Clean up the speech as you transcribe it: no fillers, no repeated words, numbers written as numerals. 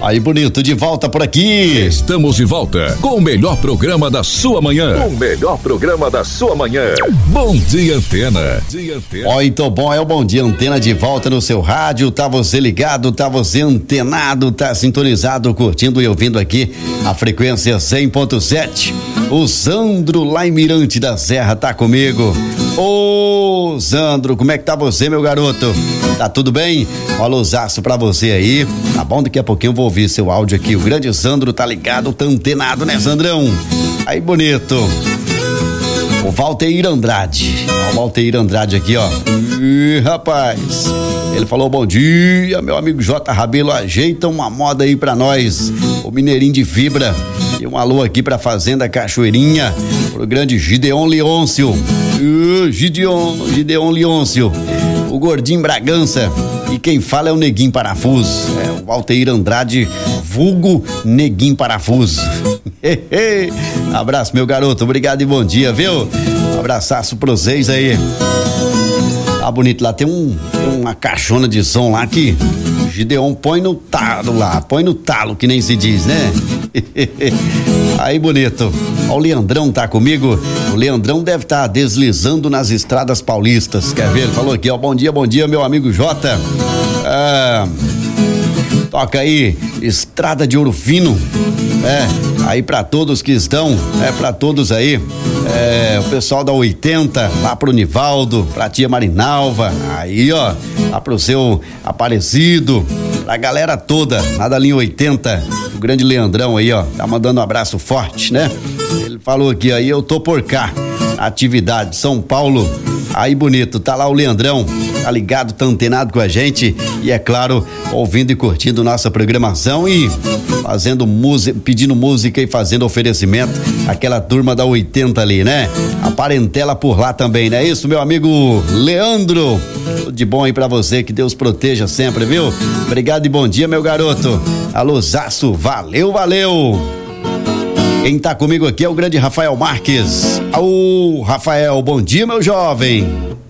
Aí, bonito, de volta por aqui. Estamos de volta com o melhor programa da sua manhã. O melhor programa da sua manhã. Bom Dia Antena. Muito bom, é o Bom Dia Antena de volta no seu rádio. Tá você ligado, tá você antenado, tá sintonizado, curtindo e ouvindo aqui a frequência 100.7. O Sandro lá em Mirante da Serra tá comigo. Ô, Sandro, como é que tá você, meu garoto? Tá tudo bem? Um alôzaço pra você aí. Tá bom? Daqui a pouquinho eu vou ouvir seu áudio aqui. O grande Sandro tá ligado, tá antenado, né, Sandrão? Aí, bonito. O Valteir Andrade. Ó, o Valteir Andrade aqui, ó. Ih, rapaz. Ele falou: bom dia, meu amigo J. Rabelo, ajeita uma moda aí pra nós. O Mineirinho de Fibra. E um alô aqui pra Fazenda Cachoeirinha. Pro grande Gideon Leôncio. Gideon Leôncio. O Gordinho Bragança. E quem fala é o Neguinho Parafuso. É o Valteir Andrade, vulgo Neguinho Parafuso. Abraço, meu garoto. Obrigado e bom dia, viu? Um abraçaço pra vocês aí. Tá bonito lá. Tem uma caixona de som lá que Gideon põe no talo lá. Põe no talo, que nem se diz, né? Aí, bonito. Ó, o Leandrão tá comigo. O Leandrão deve estar deslizando nas estradas paulistas. Quer ver? Ele falou aqui, ó. Bom dia, meu amigo Jota. Toca aí, Estrada de Ouro Fino. Aí pra todos que estão, pra todos aí. O pessoal da 80, lá pro Nivaldo, pra tia Marinalva. Aí, ó, lá pro seu Aparecido. Pra galera toda, lá da linha 80. O grande Leandrão aí, ó, tá mandando um abraço forte, né? Ele falou aqui, aí eu tô por cá. Atividade, São Paulo. Aí, bonito, tá lá o Leandrão, tá ligado, tá antenado com a gente e, é claro, ouvindo e curtindo nossa programação e fazendo música, pedindo música e fazendo oferecimento, aquela turma da 80 ali, né? A parentela por lá também, né? Isso, meu amigo Leandro, tudo de bom aí pra você, que Deus proteja sempre, viu? Obrigado e bom dia, meu garoto. Alôzaço, valeu. Quem tá comigo aqui é o grande Rafael Marques. Ô, Rafael, bom dia, meu jovem.